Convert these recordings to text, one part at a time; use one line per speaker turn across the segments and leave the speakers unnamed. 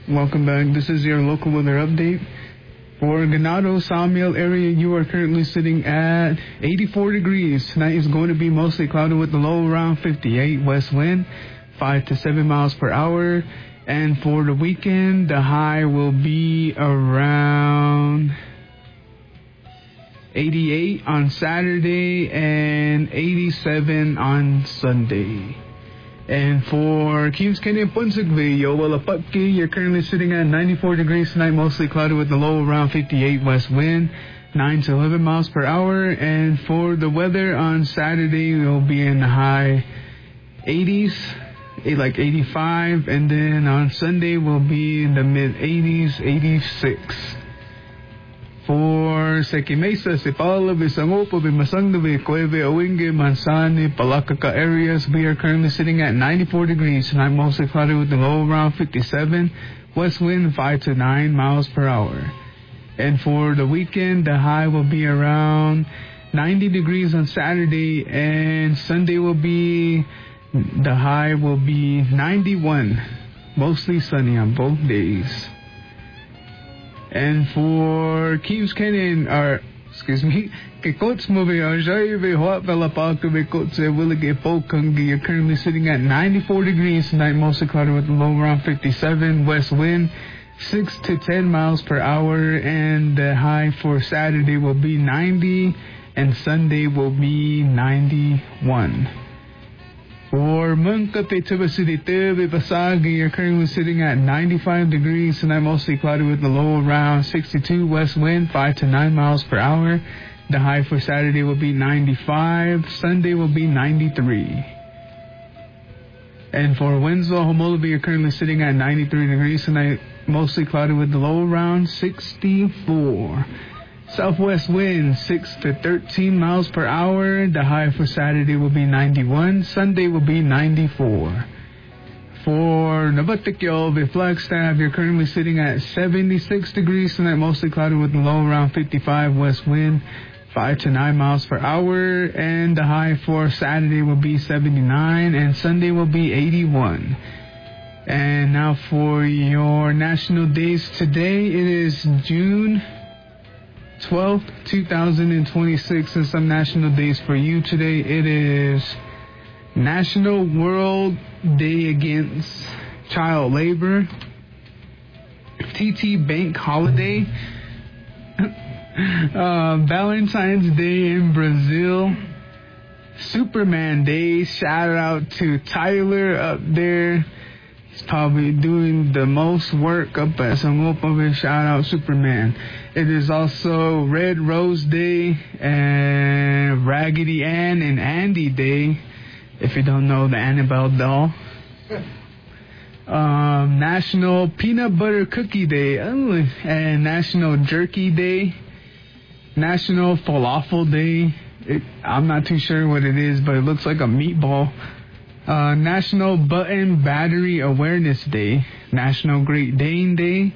Welcome back. This is your local weather update. For Ganado Sawmill area, you are currently sitting at 84 degrees. Tonight is going to be mostly cloudy with the low around 58, west wind 5 to 7 miles per hour. And for the weekend, the high will be around 88 on Saturday and 87 on Sunday. And for Kings Canyon Punsegville, Walapatki, you're currently sitting at 94 degrees tonight, mostly cloudy with the low around 58 west wind, 9 to 11 miles per hour. And for the weather on Saturday, we'll be in the high 80s, like 85. And then on Sunday, we'll be in the mid 80s, 86. For Seki Mesa, Sipala, Visangopo, Vimasangda, Cueve, Owinge, Mansani, Palakaka areas, we are currently sitting at 94 degrees tonight, mostly cloudy with the low around 57, west wind 5 to 9 miles per hour. And for the weekend, the high will be around 90 degrees on Saturday, and Sunday the high will be 91, mostly sunny on both days. And for Kings Canyon, you're currently sitting at 94 degrees tonight, mostly cloudy with a low around 57, west wind 6 to 10 miles per hour, and the high for Saturday will be 90, and Sunday will be 91. For Munkape Tubasudite Basagi, you're currently sitting at 95 degrees tonight, mostly cloudy with the low around 62, west wind 5 to 9 miles per hour. The high for Saturday will be 95, Sunday will be 93. And for Winslow, Homolaba, you're currently sitting at 93 degrees tonight, mostly cloudy with the low around 64. Southwest wind 6 to 13 miles per hour. The high for Saturday will be 91. Sunday will be 94. For Navatikyo, Flagstaff, you're currently sitting at 76 degrees tonight, mostly cloudy with the low around 55, west wind 5 to 9 miles per hour. And the high for Saturday will be 79, and Sunday will be 81. And now for your national days today, it is June 12th, 2026, and some national days for you today. It is National World Day Against Child Labor, TT Bank Holiday, Valentine's Day in Brazil, Superman Day. Shout out to Tyler up there. He's probably doing the most work up at Sangopa. Shout out Superman. It is also Red Rose Day and Raggedy Ann and Andy Day, if you don't know the Annabelle doll. National Peanut Butter Cookie Day, and National Jerky Day, National Falafel Day. I'm not too sure what it is, but it looks like a meatball. National Button Battery Awareness Day, National Great Dane Day,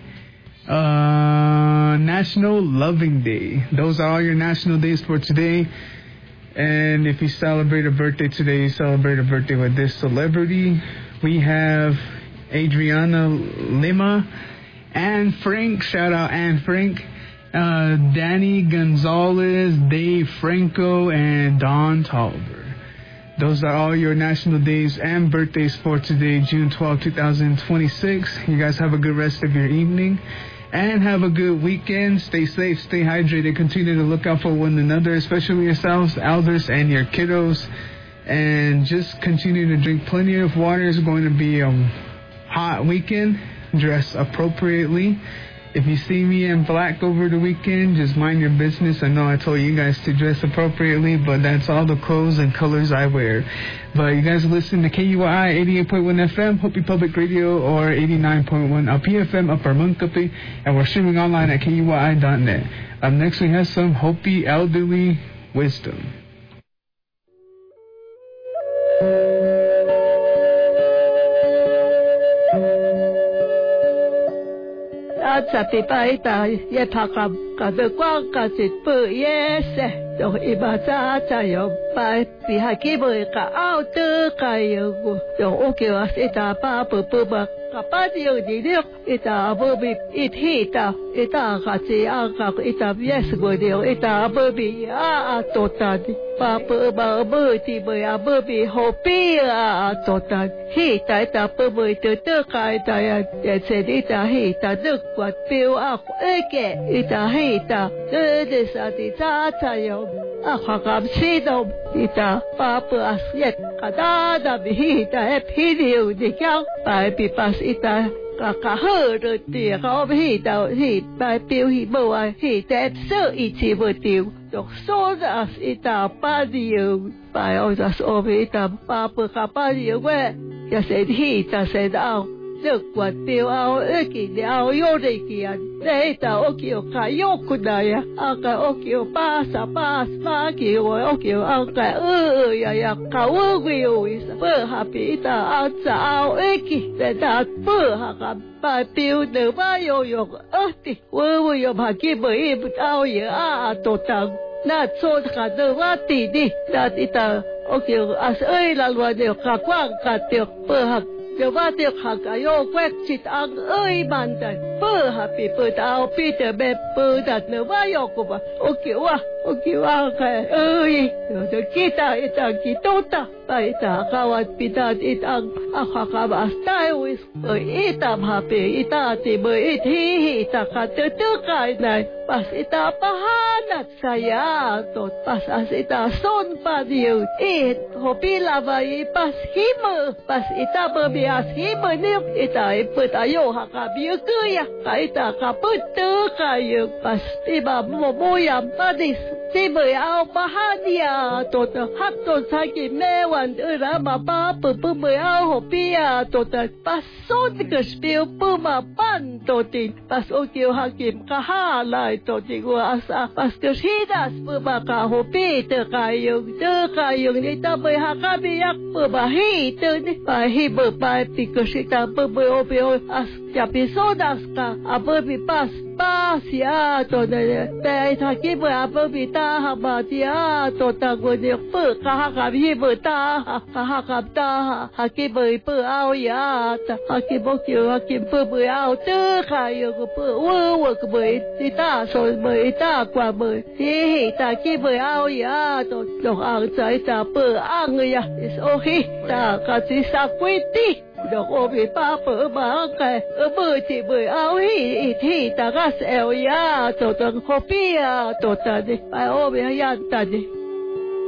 National Loving Day. Those are all your national days for today. And if you celebrate a birthday today, you celebrate a birthday with this celebrity. We have Adriana Lima, Anne Frank, shout out Anne Frank, Danny Gonzalez, Dave Franco, and Don Tolliver. Those are all your national days and birthdays for today, June 12, 2026. You guys have a good rest of your evening and have a good weekend. Stay safe, stay hydrated, continue to look out for one another, especially yourselves, elders, and your kiddos. And just continue to drink plenty of water. It's going to be a hot weekend. Dress appropriately. If you see me in black over the weekend, just mind your business. I know I told you guys to dress appropriately, but that's all the clothes and colors I wear. But you guys listen to KUI 88.1 FM, Hopi Public Radio, or 89.1 PFM Upper Munkapi, and we're streaming online at KUI.net. Up next, we have some Hopi elderly wisdom.
At sa pipa ita, ye pakab cả đời qua cả dịch bự yes rồi iba cha cha yo bài bị hai cái bự cả ao tư cái rồi ok à sẽ ta ba bự bự bự cả ba điều gì được ita bự bị ít hita ita cả chị à cả ita yes bự điều ita bự bị tốt ta đi ba bự thì bự bự bị hộp bì tốt ta hita ita bự từ từ cái ta sẽ ita hita được quạt biểu ok ita hita để sao thì cha cha yo khám sĩ đâu ita ba asiat kada da ita video đi nhau bài bị pas ita cả hở rồi thì có ita bài biểu bầu ita sơ ít vừa tiêu được số ra ita ba điều bài ở ra số ita ba điều vậy ya sẽ ita sẽ đâu được quạt tiêu cái điều yêu đấy kia đấy ta okio kayo kudaya aka okio pasa kio okio aka ya kawo is per happy ta ao eki ta per ha ba tiêu de ba yo ti wo yo ba ki bai ao ya to ta na so ka de wa ti di ta ita okio as la lo de ka kwang ka tiêu per haเดี๋ยวว่าเดี๋ยวข้าก็โยกแวกจิตอังมันแต่เปิดฮะปีเปิดเอาปีแต่แบบเปิดแต่เนื้อว่าโยกว่าโอเคว่าแค่เดี๋ยวกีตาร์กีโตตาไปตาข้าวปีตาอีตังข้าข้าบาสไตล์วิสอีตาพาปีอีตาตีเบออีที่ตาข้าเจอไก่ไหนปัสอีตาปะฮานัดสายาตดปัสอีตาส่วนปาเดียวหัวปีลาวาอีปัสหิมปัสอีตาเบอร์บีอาสิเบอร์เนี่ยอีตาเปิดอายุหักบีเกยไก่ตาข้าเปิดเจอไก่ปัสอีบาโมยามปาดิสที่เบอร์เอาปะฮาเดียตดฮักตดใช้กินแม่วันระมาป้าเปิดเบอร์เอาหัวปีตดปัสส่วนก็สเปียวเปิดมาปั้นตดินปัสโอเกียวหักกิมข้าฮาไลตัวจริงว่าอาสาปัสก็ชีดัสเปิดมาข้าหัวปีเจอไก่ยังนี่ตาเบย์หักบียักเปิดมาฮีเจอนี่ไปฮีเบอร์ไปปีก็ชีตาเปิดโอเปียวอาสจะพิโซดัสกาเบอร์ปีปัสเสียตัวเนี่ยแต่ถ้าคิดว่าเบอร์ปีตาหักบาดเสียตัวตาคนเดียวเปิดข้าหักฮีเบอร์ตาหักตาหักเบอร์เปิดเอาอย่าหักบอกเกี่ยวหักเปิดเอาเจอไก่ยังก็เปิดว่าก็เบอร์ที่ตาส่วนเบอร์ตากว่าเบอร์ที่ตาคิดเบอร์เอาอย่าตัวดอกอ่างใจตาเปิดอ่างเลยit's okay ตากระสีสักวิธีดอกโอเปป้าเปิดมาไก่เบอร์ที่เบอร์เอาที่ตากระเซลยาตัวตังโคปี้ตัวตาดิไปโอเปยันตาดิ